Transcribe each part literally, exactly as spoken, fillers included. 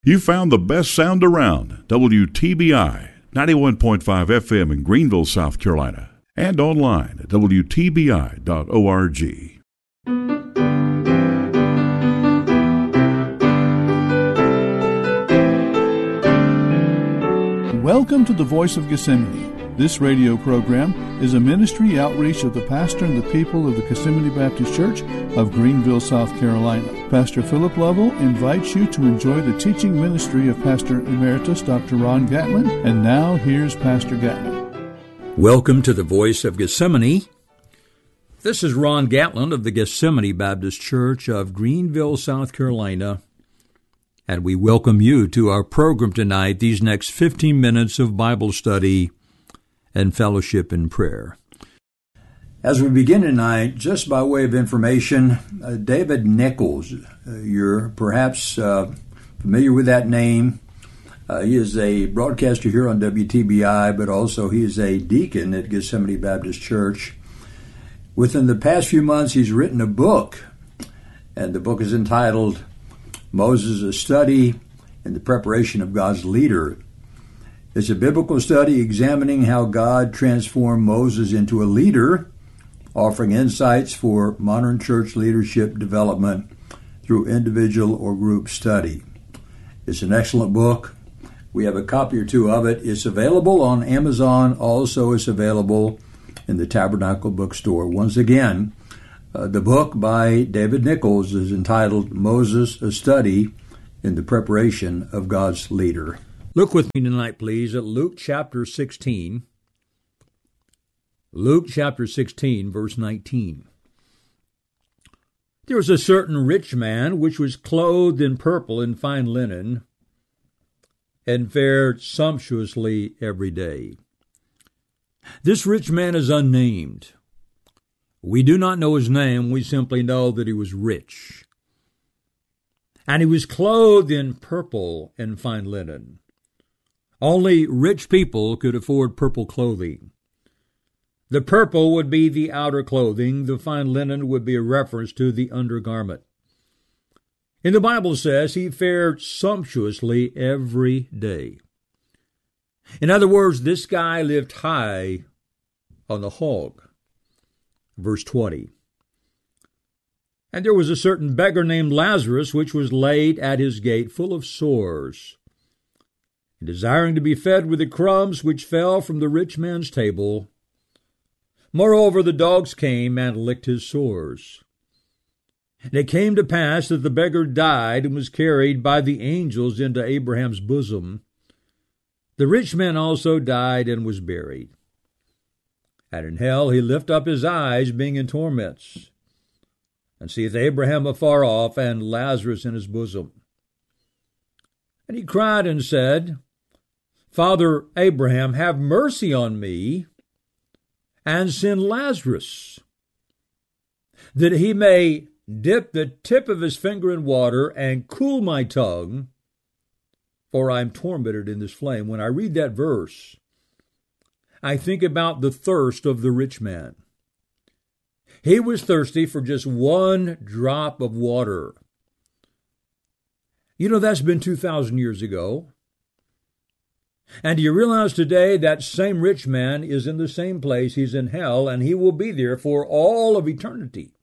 You found the best sound around, W T B I, ninety-one point five F M in Greenville, South Carolina, and online at W T B I dot org. Welcome to the Voice of Gethsemane. This radio program is a ministry outreach of the pastor and the people of the Gethsemane Baptist Church of Greenville, South Carolina. Pastor Philip Lovell invites you to enjoy the teaching ministry of Pastor Emeritus Doctor Ron Gatlin. And now, here's Pastor Gatlin. Welcome to the Voice of Gethsemane. This is Ron Gatlin of the Gethsemane Baptist Church of Greenville, South Carolina. And we welcome you to our program tonight, these next fifteen minutes of Bible study and fellowship in prayer. As we begin tonight, just by way of information, uh, David Nichols, uh, you're perhaps uh, familiar with that name. Uh, he is a broadcaster here on W T B I, but also he is a deacon at Gethsemane Baptist Church. Within the past few months, he's written a book, and the book is entitled Moses, a Study in the Preparation of God's Leader. It's a biblical study examining how God transformed Moses into a leader, offering insights for modern church leadership development through individual or group study. It's an excellent book. We have a copy or two of it. It's available on Amazon. Also, it's available in the Tabernacle Bookstore. Once again, uh, the book by David Nichols is entitled Moses, a Study in the Preparation of God's Leader. Look with me tonight, please, at Luke chapter sixteen. Luke chapter sixteen, verse nineteen. There was a certain rich man which was clothed in purple and fine linen, and fared sumptuously every day. This rich man is unnamed. We do not know his name, we simply know that he was rich. And he was clothed in purple and fine linen. Only rich people could afford purple clothing. The purple would be the outer clothing. The fine linen would be a reference to the undergarment. And the Bible says he fared sumptuously every day. In other words, this guy lived high on the hog. Verse twenty. And there was a certain beggar named Lazarus, which was laid at his gate full of sores, and desiring to be fed with the crumbs which fell from the rich man's table. Moreover, the dogs came and licked his sores. And it came to pass that the beggar died and was carried by the angels into Abraham's bosom. The rich man also died and was buried. And in hell he lift up his eyes, being in torments, and seeth Abraham afar off, and Lazarus in his bosom. And he cried and said, Father Abraham, have mercy on me, and send Lazarus, that he may dip the tip of his finger in water and cool my tongue, for I am tormented in this flame. When I read that verse, I think about the thirst of the rich man. He was thirsty for just one drop of water. You know, that's been two thousand years ago. And do you realize today that same rich man is in the same place? He's in hell, and he will be there for all of eternity.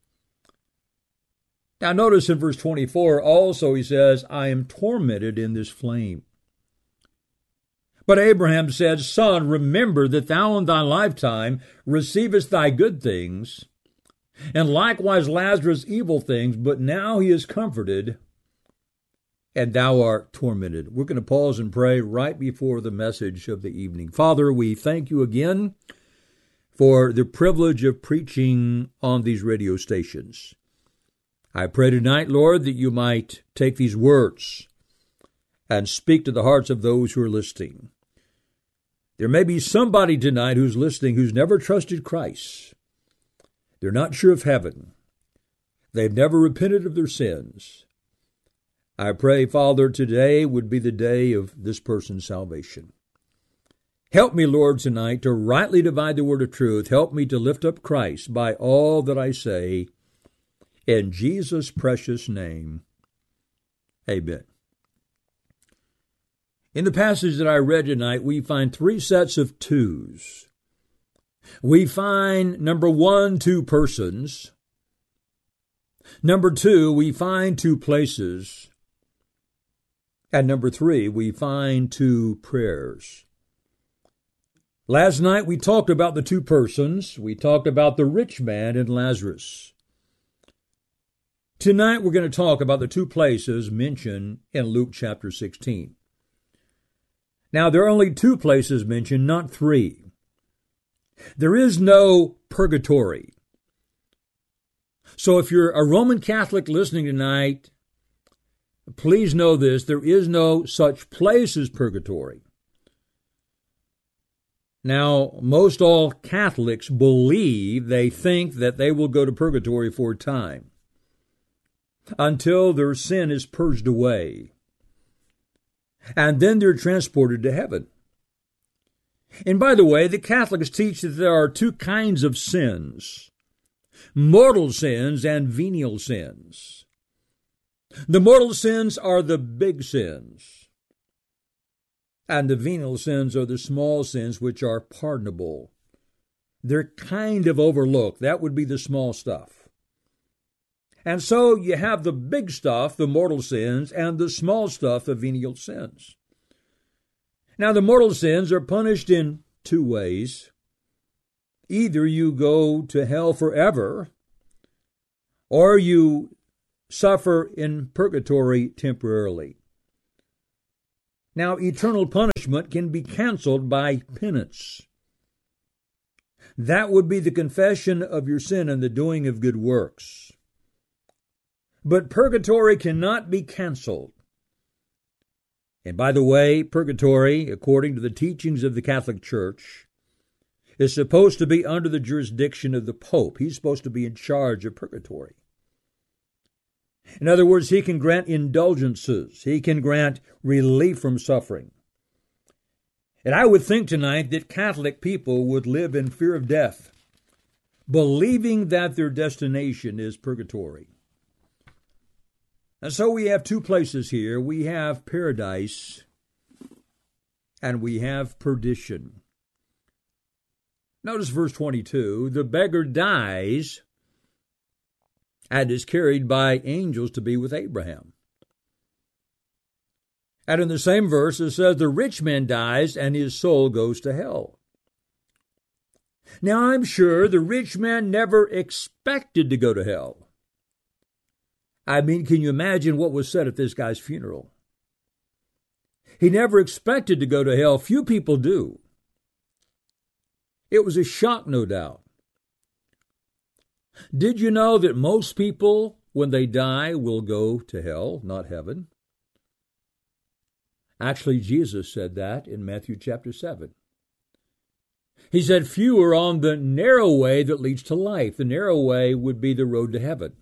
Now notice in verse twenty-four also he says, I am tormented in this flame. But Abraham said, Son, remember that thou in thy lifetime receivest thy good things, and likewise Lazarus evil things, but now he is comforted, and thou art tormented. We're going to pause and pray right before the message of the evening. Father, we thank you again for the privilege of preaching on these radio stations. I pray tonight, Lord, that you might take these words and speak to the hearts of those who are listening. There may be somebody tonight who's listening who's never trusted Christ. They're not sure of heaven. They've never repented of their sins. I pray, Father, today would be the day of this person's salvation. Help me, Lord, tonight to rightly divide the word of truth. Help me to lift up Christ by all that I say. In Jesus' precious name, amen. In the passage that I read tonight, we find three sets of twos. We find, number one, two persons. Number two, we find two places. And number three, we find two prayers. Last night we talked about the two persons. We talked about the rich man and Lazarus. Tonight we're going to talk about the two places mentioned in Luke chapter sixteen. Now, there are only two places mentioned, not three. There is no purgatory. So if you're a Roman Catholic listening tonight, please know this, there is no such place as purgatory. Now, most all Catholics believe, they think that they will go to purgatory for a time until their sin is purged away. And then they're transported to heaven. And by the way, the Catholics teach that there are two kinds of sins, mortal sins and venial sins. The mortal sins are the big sins, and the venial sins are the small sins which are pardonable. They're kind of overlooked. That would be the small stuff. And so you have the big stuff, the mortal sins, and the small stuff, the venial sins. Now, the mortal sins are punished in two ways. Either you go to hell forever, or you suffer in purgatory temporarily. Now, eternal punishment can be canceled by penance. That would be the confession of your sin and the doing of good works. But purgatory cannot be canceled. And by the way, purgatory, according to the teachings of the Catholic Church, is supposed to be under the jurisdiction of the Pope. He's supposed to be in charge of purgatory. In other words, he can grant indulgences. He can grant relief from suffering. And I would think tonight that Catholic people would live in fear of death, believing that their destination is purgatory. And so we have two places here. We have paradise and we have perdition. Notice verse twenty-two. The beggar dies and is carried by angels to be with Abraham. And in the same verse it says the rich man dies and his soul goes to hell. Now I'm sure the rich man never expected to go to hell. I mean, can you imagine what was said at this guy's funeral? He never expected to go to hell. Few people do. It was a shock, no doubt. Did you know that most people, when they die, will go to hell, not heaven? Actually, Jesus said that in Matthew chapter seven. He said, few are on the narrow way that leads to life. The narrow way would be the road to heaven.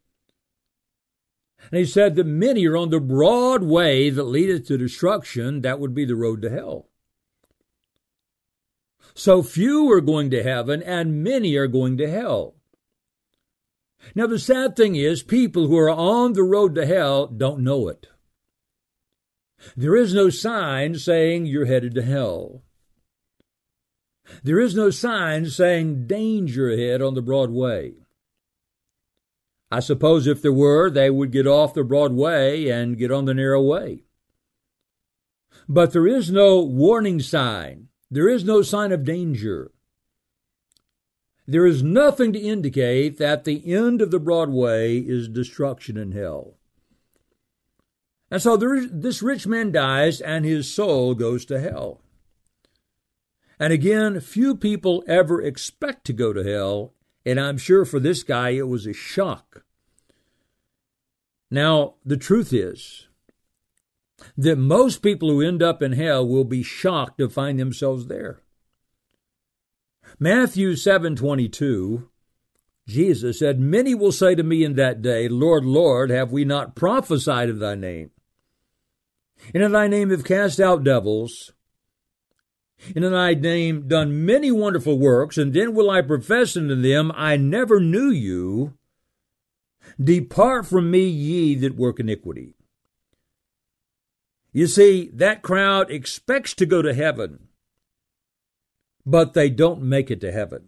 And he said that many are on the broad way that leadeth to destruction. That would be the road to hell. So few are going to heaven and many are going to hell. Now the sad thing is, people who are on the road to hell don't know it. There is no sign saying you're headed to hell. There is no sign saying danger ahead on the broad way. I suppose if there were, they would get off the broad way and get on the narrow way. But there is no warning sign. There is no sign of danger. There is nothing to indicate that the end of the broad way is destruction in hell. And so there is, this rich man dies and his soul goes to hell. And again, few people ever expect to go to hell. And I'm sure for this guy it was a shock. Now, the truth is that most people who end up in hell will be shocked to find themselves there. Matthew seven twenty-two, Jesus said, many will say to me in that day, Lord, Lord, have we not prophesied of thy name? And in thy name have cast out devils, and in thy name done many wonderful works, and then will I profess unto them, I never knew you. Depart from me, ye that work iniquity. You see, that crowd expects to go to heaven, but they don't make it to heaven.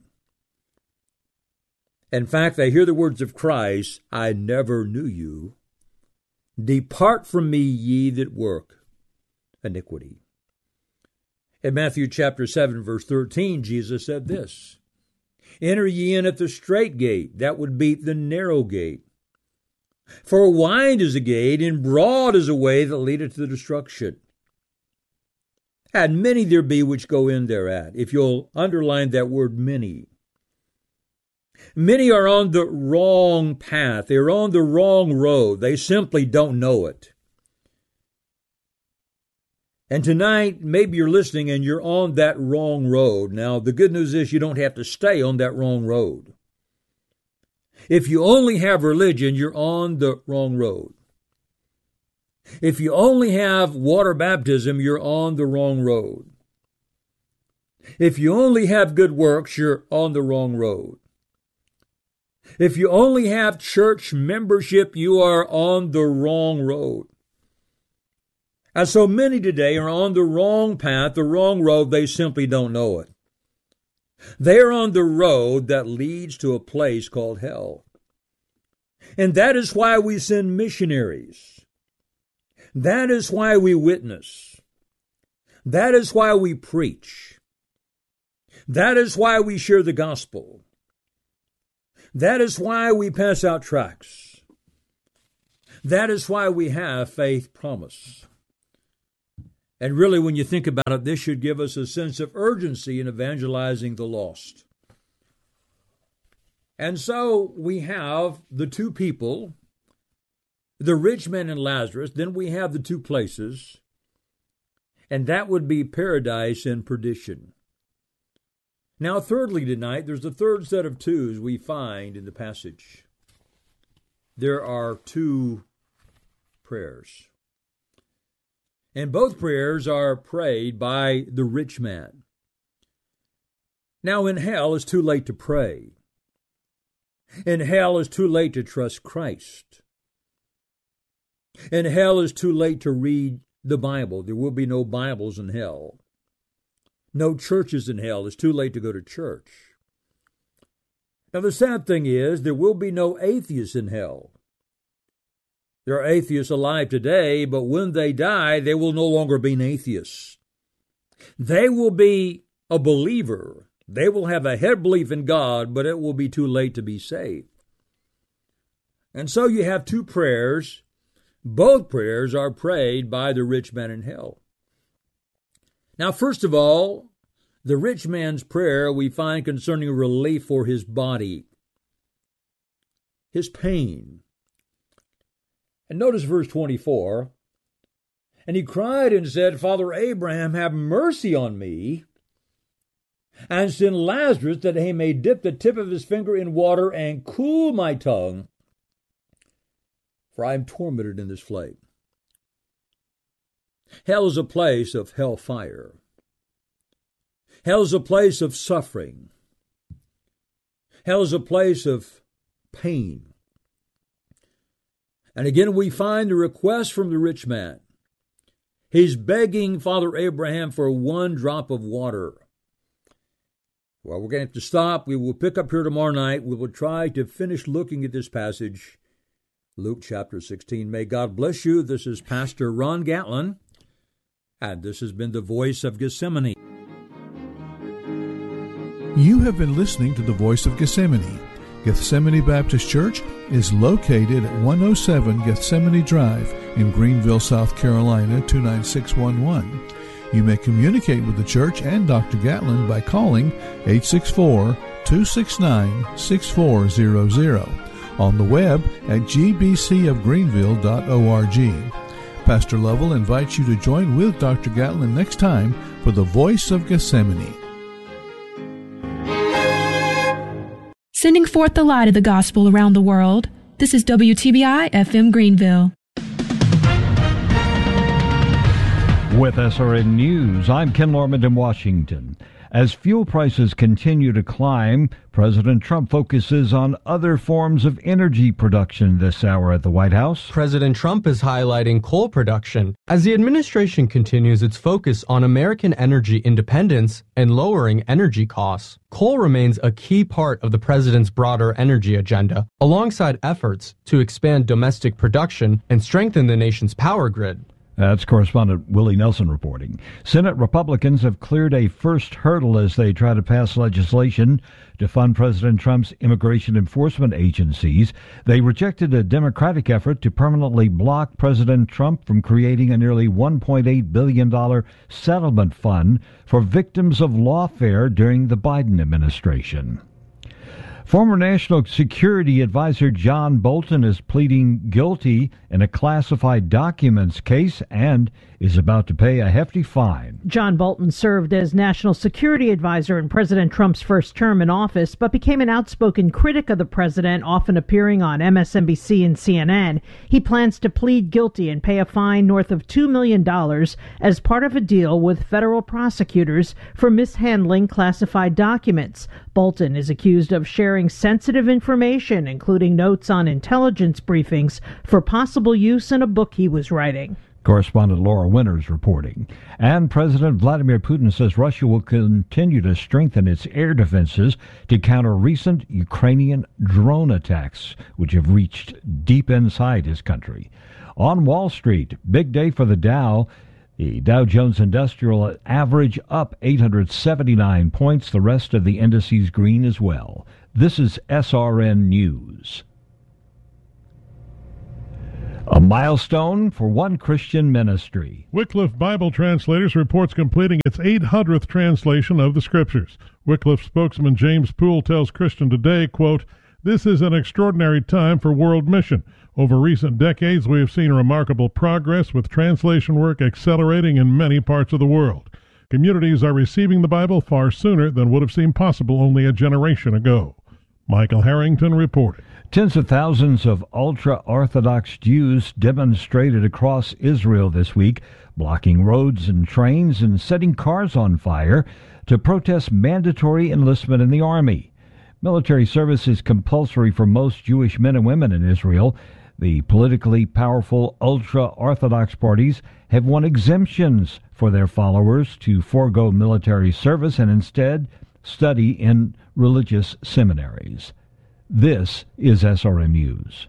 In fact, they hear the words of Christ, I never knew you. Depart from me, ye that work iniquity. In Matthew chapter seven, verse thirteen, Jesus said this, enter ye in at the strait gate, that would be the narrow gate. For wide is the gate, and broad is the way that leadeth to destruction. And many there be which go in thereat. If you'll underline that word many. Many are on the wrong path. They're on the wrong road. They simply don't know it. And tonight, maybe you're listening and you're on that wrong road. Now, the good news is you don't have to stay on that wrong road. If you only have religion, you're on the wrong road. If you only have water baptism, you're on the wrong road. If you only have good works, you're on the wrong road. If you only have church membership, you are on the wrong road. And so many today are on the wrong path, the wrong road. They simply don't know it. They are on the road that leads to a place called hell. And that is why we send missionaries. That is why we witness. That is why we preach. That is why we share the gospel. That is why we pass out tracts. That is why we have faith promise. And really, when you think about it, this should give us a sense of urgency in evangelizing the lost. And so we have the two people, the rich man and Lazarus. Then we have the two places, and that would be paradise and perdition. Now, thirdly, tonight, there's a third set of twos we find in the passage. There are two prayers. And both prayers are prayed by the rich man. Now, in hell, it's too late to pray. In hell, it's too late to trust Christ. In hell, it's too late to read the Bible. There will be no Bibles in hell. No churches in hell. It's too late to go to church. Now, the sad thing is, there will be no atheists in hell. There are atheists alive today, but when they die, they will no longer be an atheist. They will be a believer. They will have a head belief in God, but it will be too late to be saved. And so you have two prayers. Both prayers are prayed by the rich man in hell. Now, first of all, the rich man's prayer we find concerning relief for his body, his pain. And notice verse twenty-four. And he cried and said, Father Abraham, have mercy on me, and send Lazarus that he may dip the tip of his finger in water and cool my tongue, for I am tormented in this flame. Hell is a place of hellfire. Hell is a place of suffering. Hell is a place of pain. And again, we find a request from the rich man. He's begging Father Abraham for one drop of water. Well, we're going to have to stop. We will pick up here tomorrow night. We will try to finish looking at this passage, Luke chapter sixteen. May God bless you. This is Pastor Ron Gatlin, and this has been the Voice of Gethsemane. You have been listening to the Voice of Gethsemane. Gethsemane Baptist Church is located at one oh seven Gethsemane Drive in Greenville, South Carolina, two nine six one one. You may communicate with the church and Doctor Gatlin by calling eight six four, two six nine, six four zero zero, on the web at g b c of greenville dot org. Pastor Lovell invites you to join with Doctor Gatlin next time for the Voice of Gethsemane. Sending forth the light of the gospel around the world. This is W T B I F M Greenville. With S R N News, I'm Ken Lorman in Washington. As fuel prices continue to climb, President Trump focuses on other forms of energy production this hour at the White House. President Trump is highlighting coal production as the administration continues its focus on American energy independence and lowering energy costs. Coal remains a key part of the president's broader energy agenda, alongside efforts to expand domestic production and strengthen the nation's power grid. That's correspondent Willie Nelson reporting. Senate Republicans have cleared a first hurdle as they try to pass legislation to fund President Trump's immigration enforcement agencies. They rejected a Democratic effort to permanently block President Trump from creating a nearly one point eight billion dollars settlement fund for victims of lawfare during the Biden administration. Former National Security Advisor John Bolton is pleading guilty in a classified documents case and is about to pay a hefty fine. John Bolton served as National Security Advisor in President Trump's first term in office, but became an outspoken critic of the president, often appearing on M S N B C and C N N. He plans to plead guilty and pay a fine north of two million dollars as part of a deal with federal prosecutors for mishandling classified documents. Bolton is accused of sharing sensitive information, including notes on intelligence briefings, for possible use in a book he was writing. Correspondent Laura Winters reporting. And President Vladimir Putin says Russia will continue to strengthen its air defenses to counter recent Ukrainian drone attacks, which have reached deep inside his country. On Wall Street, big day for the Dow. The Dow Jones Industrial average up eight hundred seventy-nine points. The rest of the indices green as well. This is S R N News. A milestone for one Christian ministry. Wycliffe Bible Translators reports completing its eight hundredth translation of the Scriptures. Wycliffe spokesman James Poole tells Christian Today, quote, "This is an extraordinary time for world mission. Over recent decades, we have seen remarkable progress with translation work accelerating in many parts of the world. Communities are receiving the Bible far sooner than would have seemed possible only a generation ago." Michael Harrington reported. Tens of thousands of ultra-Orthodox Jews demonstrated across Israel this week, blocking roads and trains and setting cars on fire to protest mandatory enlistment in the army. Military service is compulsory for most Jewish men and women in Israel. The politically powerful ultra-Orthodox parties have won exemptions for their followers to forego military service and instead study in religious seminaries. This is S R M News.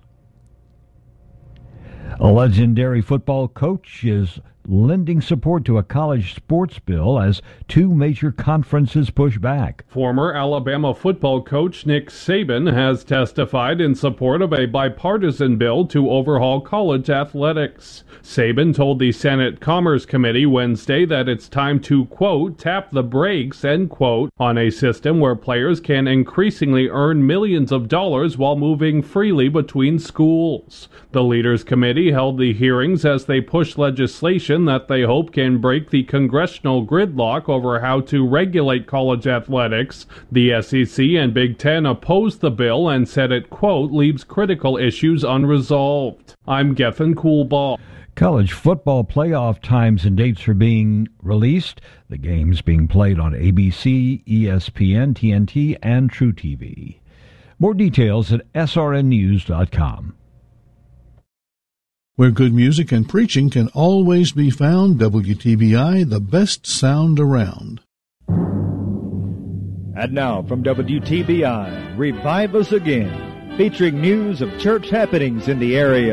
A legendary football coach is lending support to a college sports bill as two major conferences push back. Former Alabama football coach Nick Saban has testified in support of a bipartisan bill to overhaul college athletics. Saban told the Senate Commerce Committee Wednesday that it's time to, quote, tap the brakes, end quote, on a system where players can increasingly earn millions of dollars while moving freely between schools. The Leaders Committee held the hearings as they pushed legislation that they hope can break the congressional gridlock over how to regulate college athletics. The S E C and Big Ten opposed the bill and said it, quote, leaves critical issues unresolved. I'm Geffen Coolbaugh. College football playoff times and dates are being released. The games being played on A B C, E S P N, T N T, and True T V. More details at S R N news dot com. Where good music and preaching can always be found, W T B I, the best sound around. And now from W T B I, Revive Us Again, featuring news of church happenings in the area